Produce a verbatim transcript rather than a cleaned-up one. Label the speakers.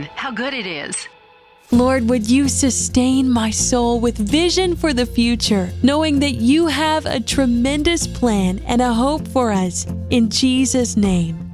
Speaker 1: how good it is.
Speaker 2: Lord, would you sustain my soul with vision for the future, knowing that you have a tremendous plan and a hope for us. In Jesus' name.